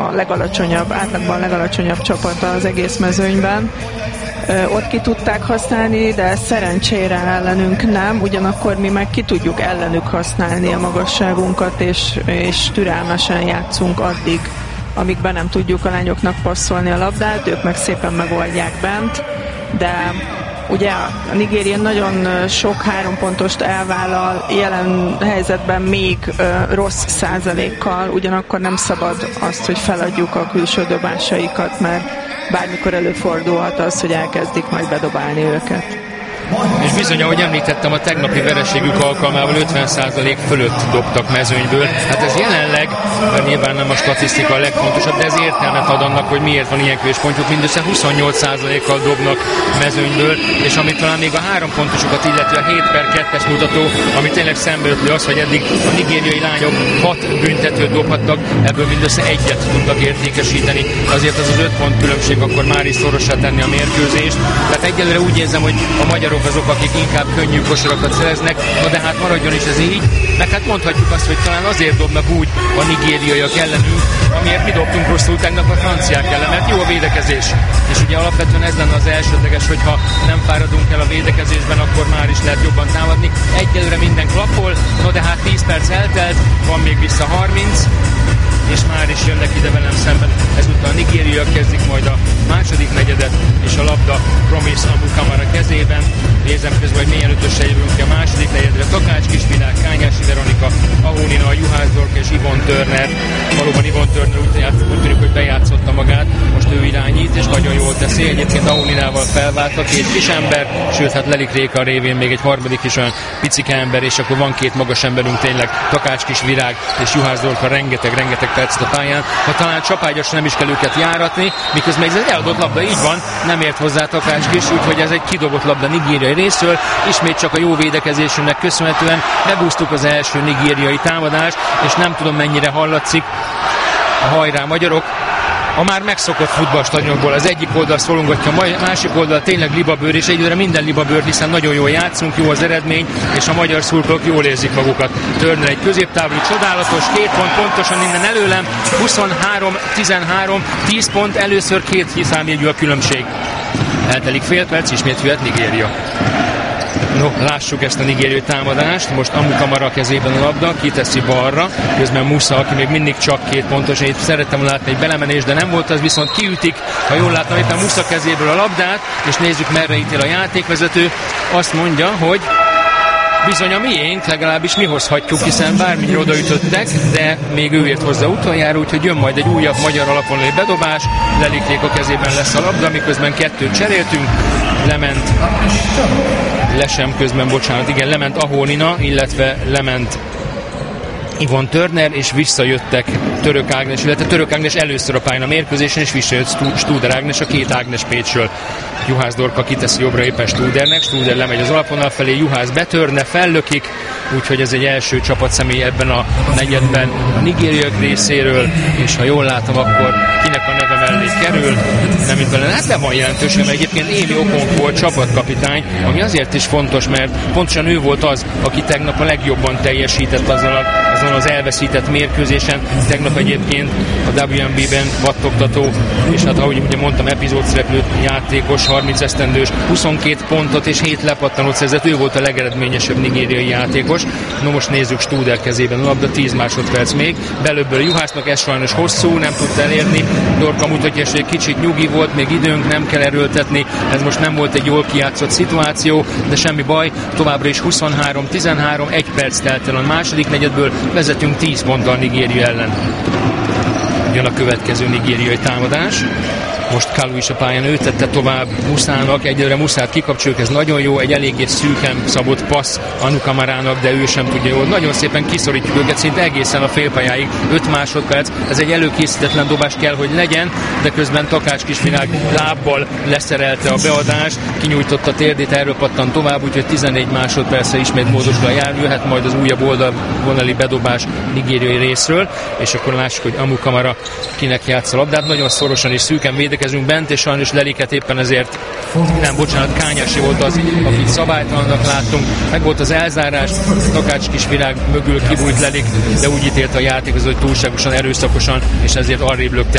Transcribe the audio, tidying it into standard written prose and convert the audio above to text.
átlagban legalacsonyabb csapata az egész mezőnyben. Ott ki tudták használni, de szerencsére ellenünk nem, ugyanakkor mi meg ki tudjuk ellenük használni a magasságunkat, és türelmesen játszunk addig, amíg be nem tudjuk a lányoknak passzolni a labdát, ők meg szépen megoldják bent, de ugye a Nigéria nagyon sok 3 pontost elvállal, jelen helyzetben még rossz százalékkal, ugyanakkor nem szabad azt, hogy feladjuk a külső dobásaikat, mert bármikor előfordulhat az, hogy elkezdik majd bedobálni őket. És bizony, ahogy említettem, a tegnapi vereségük alkalmával 50% fölött dobtak mezőnyből. Hát ez jelenleg, mert nyilván nem a statisztika a legfontosabb, de ez értelmet ad annak, hogy miért van ilyen kevés pontjuk. Mindössze 28%-kal dobnak mezőnyből, és amit talán még a 3 pontosokat illeti a 7/2-es mutató, ami tényleg szembeötlő az, hogy eddig a nigériai lányok 6 büntetőt dobhattak, ebből mindössze 1-et tudtak értékesíteni. Azért az 5 pont különbség akkor már is szorossá tenni a mérkőzést. Tehát egyelőre úgy érzem, hogy a magyarok azok, akik inkább könnyű kosarakat szereznek, de hát maradjon is ez így, meg hát mondhatjuk azt, hogy talán azért dobnak úgy a nigériaiak ellenünk, amiért mi dobtunk rosszul tegnap a franciák ellen, mert jó a védekezés. És ugye alapvetően ez lenne az elsődleges, hogyha nem fáradunk el a védekezésben, akkor már is lehet jobban támadni. Egyelőre minden klappol, de hát 10 perc eltelt, van még vissza 30, és már is jönnek ide velem szemben. Ezúttal a nigériaiak kezdik majd a második negyedet, és a labda Promise Amukamara kezében. Nézem közben, hogy milyen ötössel jövünk ki a második negyedre. Takács Kisvilág, Kányási Veronika, Ahónina, Juhász Dorka és Yvonne Turner. Valóban Yvonne Turner úgy tűnik, hogy bejátszotta magát, most ő irányít, és nagyon jól teszi. Egyébként Ahóninával felváltva 2 kis ember, sőt, hát Lelik Réka révén még egy harmadik is olyan picike ember, és akkor van 2 magas emberünk tényleg, Takács Kisvirág és Juhász Dorka, rengeteg percet a pályán, ha talán csapágyasra nem is kell őket járatni, miközben ez egy eladott labda, így van, nem ért hozzá Takács Kis, úgyhogy ez egy kidobott labda nigériai részről, ismét csak a jó védekezésünknek köszönhetően megúsztuk az első nigériai támadást, és nem tudom mennyire hallatszik a hajrá magyarok, a már megszokott futballstadionokból az egyik oldal szólongatja, a másik oldal tényleg libabőr, és egyre minden libabőr, hiszen nagyon jól játszunk, jó az eredmény, és a magyar szurkolók jól érzik magukat. Turner egy középtávoli csodálatos, 2 pont pontosan innen előlem, 23-13, 10 pont, először 2 számjegyű a különbség. Eltelik fél perc, ismét jöhet Nigéria. No, lássuk ezt a nigériai támadást. Most Amukamara kezében a labda, kiteszi balra, közben Musa, aki még mindig csak 2 pontos. Én szerettem látni egy belemenés, de nem volt az, viszont kiütik, ha jól láttam, éppen Musa kezéből a labdát, és nézzük, merre ítél a játékvezető. Azt mondja, hogy bizony a miénk, legalábbis mi hozhatjuk, hiszen bármilyen odaütöttek, de még ő ért hozzá utoljára, úgyhogy jön majd egy újabb magyar alapon lévő bedobás. Lelik Réka kezében lesz a labda, miközben 2-t cseréltünk, lement Ahónina, illetve lement Yvonne Turner, és visszajöttek Török Ágnes, illetve Török Ágnes először a pályán a mérkőzésen, és visszajött Studer Ágnes, a 2 Ágnes Pécsről. Juhász Dorka kiteszi jobbra éppen Studernek, Studer lemegy az alapvonal felé, Juhász betörne, fellökik, úgyhogy ez egy első csapatszemély ebben a negyedben a nigériaiak részéről, és ha jól látom, akkor kinek a neve mellé kerül, nem itt bele, hát nem van jelentőség, mert egyébként Émi Okonkwo volt csapatkapitány, ami azért is fontos, mert pontosan ő volt az, aki tegnap a legjobban teljesített azon az elveszített mérkőzésen. Tegnap egyébként a WNB-ben vattogtató, és hát ahogy ugye mondtam, epizódszereplő játékos, 30 esztendős, 22 pontot és 7 lepattanót szerzett, ő volt a legeredményesebb nigériai játékos. No, most nézzük Studer kezében a labda, 10 másodperc még, belőbből Juhásznak, ez sajnos hosszú, nem tudta elérni, Dorka mutatja, hogy kicsit nyugi volt, még időnk, nem kell erőltetni, ez most nem volt egy jól kijátszott szituáció, de semmi baj, továbbra is 23-13, 1 perc telt el a második negyedből, vezetünk 10 ponttal Nigéria ellen. Jön a következő nigériai támadás. Most Kalu is a pályán, ő tette tovább Muszának, egyelőre Muszát kikapcsoljuk, ez nagyon jó, egy eléggé szűken szabott passz Amukamarának, de ő sem tudja jól. Nagyon szépen kiszorítjuk őket, szinte egészen a félpályáig, 5 másodperc, ez egy előkészítetlen dobás kell, hogy legyen, de közben Takács Kisvirág lábbal leszerelte a beadást, kinyújtotta térdét, erről pattan tovább, úgyhogy 14 másodpercre ismét módosra jár, jöhet majd az újabb oldalvonali bedobás nigériai részről, és akkor lássuk, hogy Amukamara kinek játsz a labdát, nagyon szorosan és szűken védekezünk bent, és sajnos Leliket éppen ezért, Kányási volt az, akit szabálytalannak láttunk, meg volt az elzárás, Takács Kisvirág mögül kibújt Lelik, de úgy ítélt a játék, hogy túlságosan erőszakosan, és ezért arrébb lökte